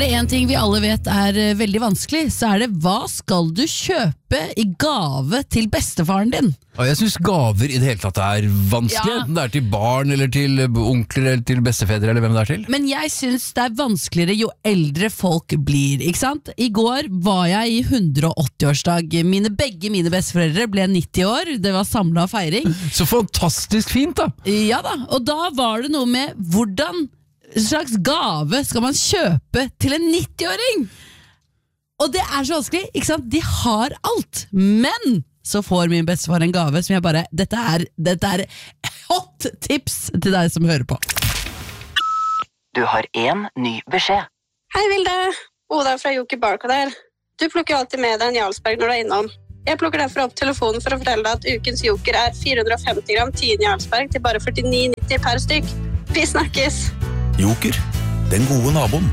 Det en ting vi alle vet veldig vanskelig, så det hva skal du kjøpe i gave til bestefaren din? Ja, jeg synes gaver i det hele tatt vanskelig. Ja. Det til barn, eller til onkler, eller til bestefedre, eller hvem det til. Men jeg synes det vanskeligere jo eldre folk blir, ikke sant? I går var jeg i 180-årsdag. Begge mine besteforeldre ble 90 år, det var samlet feiring. Så fantastisk fint da! Ja da, og da var det noe med hvordan slags gave skal man kjøpe til en 90-åring? Og det så vanskelig, ikke sant? De har alt, men så får min bestefar en gave som jeg bare, dette hot tips til deg som hører på. Du har en ny beskjed. Hei Vilde, Oda fra Joker Barca der. Du plukker jo alltid med deg en Jarlsberg når du innom. Jeg plukker derfor opp telefonen for å fortelle deg at ukens Joker 450 gram 10 Jarlsberg til bare 49,90 per stykk. Vi snakkes! Joker, den gode naboen.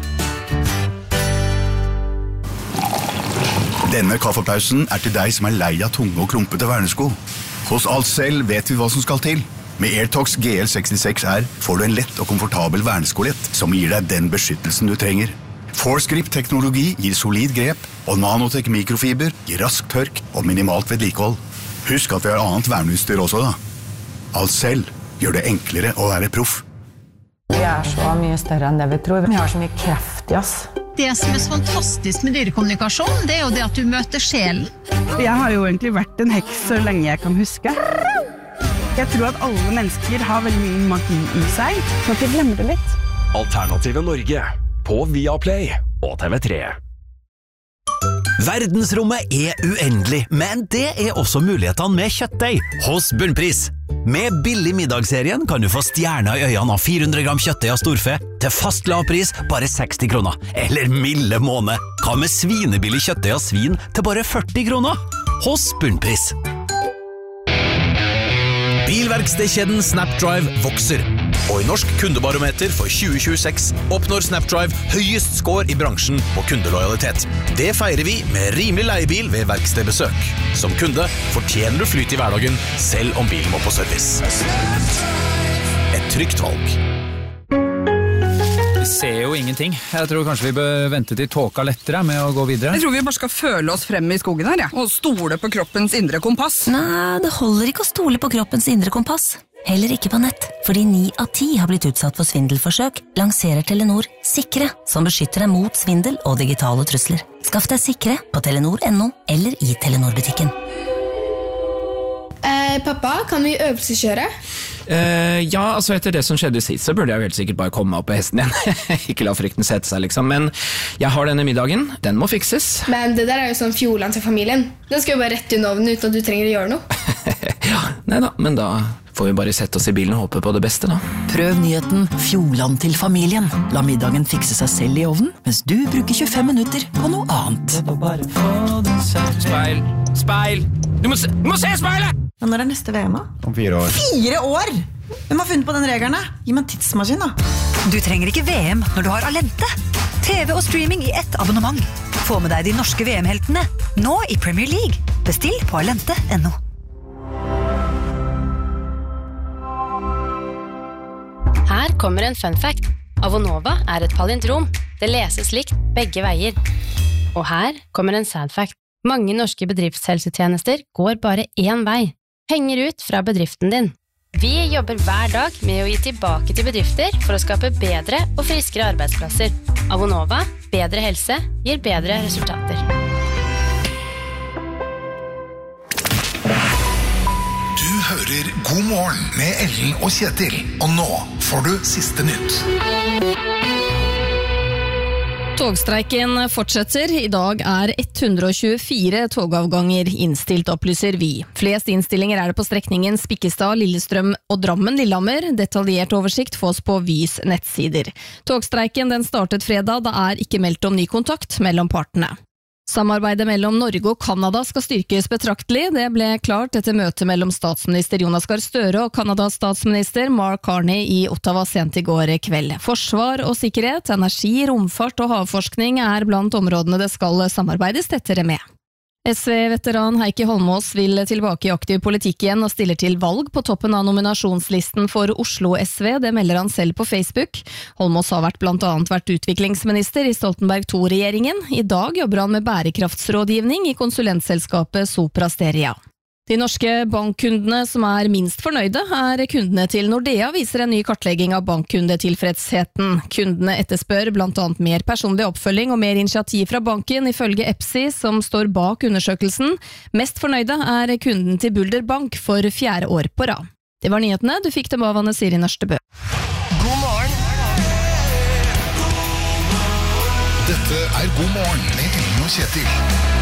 Denne kaffepausen til deg som lei av tunge og klumpete vernesko. Hos Alcel vet vi hva som skal til. Med AirTox GL66R får du en lett og komfortabel verneskolett som gir deg den beskyttelsen du trenger. Forsgrip-teknologi gir solid grep, og Nanotech mikrofiber gir rask tørk og minimalt vedlikehold. Husk at vi har annet verneutstyr også da. Alcel gjør det enklere å være proff. Vi så mye større enn det vi tror. Vi har så mye kraft i oss. Det som så fantastisk med dyrekommunikasjon, det jo det at du møter sjelen. Jeg har jo egentlig vært en heks så lenge jeg kan huske. Jeg tror at alle mennesker har veldig mye magi i seg, så at vi glemmer det litt. Alternative Norge på Viaplay og TV3. Verdensrommet uendelig, men det også mulighetene med kjøttdeig hos Bunnpris. Med billig middagsserien kan du få stjerner i øynene av 400 gram kjøttdeig av storfe til fast lavpris bare 60 kroner. Eller milde måned. Hva med svinebillig kjøttdeig av svin til bare 40 kroner? Hos Bunnpris. Bilverkstedkjeden Snapdrive vokser. Og i Norsk kundebarometer for 2026 oppnår Snapdrive høyest score i bransjen på kundelojalitet. Det feirer vi med rimelig leiebil ved verkstedbesøk. Som kunde fortjener du flyt i hverdagen, selv om bilen må på service. Et trygt valg. Vi ser jo ingenting. Jeg tror kanskje vi bør vente til tåka lettere med å gå videre. Jeg tror vi bare skal føle oss frem i skogen her, og stole på kroppens indre kompass. Nei, det holder ikke å stole på kroppens indre kompass. Heller ikke på nett, fordi 9 av 10 har blitt utsatt for svindelforsøk, lanserer Telenor Sikre, som beskytter deg mot svindel og digitale trusler. Skaff deg Sikre på telenor.no eller i Telenor-butikken. Pappa, kan vi øvelseskjøre? Ja, altså etter det som skjedde sist, så burde jeg jo helt sikkert bare komme meg opp på hesten igjen. Ikke la frykten sette seg, liksom. Men jeg har denne middagen. Den må fikses. Men det der jo sånn Fjordland til familien. Den skal jo bare rett under ovnen uten at du trenger å gjøre noe. Ja, neida, men da får vi bare sette oss i bilen og håpe på det beste, da. Prøv nyheten Fjordland til familien. La middagen fikse seg selv i ovnen, mens du bruker 25 minutter på noe annet. Speil! Speil! Du må se speilet! Men når neste VM da? Om 4 år. 4 år? Hvem har funnet på den reglene? Gi meg en tidsmaskin da. Du trenger ikke VM når du har Alente. TV og streaming i ett abonnement. Få med deg de norske VM-heltene, nå i Premier League. Bestill på alente.no. Her kommer en fun fact. Avonova et palindrom. Det leses likt begge veier. Og her kommer en sad fact. Mange norske bedriftshelsetjenester går bare én vei. Henger ut fra bedriften din. Vi jobber hver dag med å gi tilbake til bedrifter for å skape bedre og friskere arbeidsplasser. Avonova, bedre helse, gir bedre resultater. Du hører God morgen med Ellen og Kjetil, og nå får du siste nytt. Togstreiken fortsetter. I dag 124 togavganger innstilt, opplyser vi. Flest innstillinger det på strekningen Spikkestad, Lillestrøm og Drammen-Lillehammer. Detaljert oversikt fås på Vys nettsider. Togstreiken den startet fredag, det ikke meldt om ny kontakt mellom partene. Samarbeidet mellom Norge og Kanada skal styrkes betraktelig. Det ble klart etter møte mellom statsminister Jonas Gahr Støre og Kanadas statsminister Mark Carney i Ottawa sent i går kveld. Forsvar og sikkerhet, energi, romfart og havforskning blant områdene det skal samarbeides tettere med. SV-veteran Heikki Holmås vil tilbake i aktiv politikk igjen og stiller til valg på toppen av nominasjonslisten for Oslo SV, det melder han selv på Facebook. Holmås har blant annet vært utviklingsminister i Stoltenberg II-regjeringen. I dag jobber han med bærekraftsrådgivning i konsulentselskapet Sopra Steria. De norske bankkundene som minst fornøyde kundene til Nordea, viser en ny kartlegging av bankkundetilfredsheten. Kundene etterspør blant annet mer personlig oppfølging og mer initiativ fra banken, ifølge EPSI, som står bak undersøkelsen. Mest fornøyde kunden til Bulder Bank for 4. år på rad. Det var nyhetene, du fikk dem av Anne Siri Nørstebø. God morgen. Dette God morgen med Ellen og Kjetil.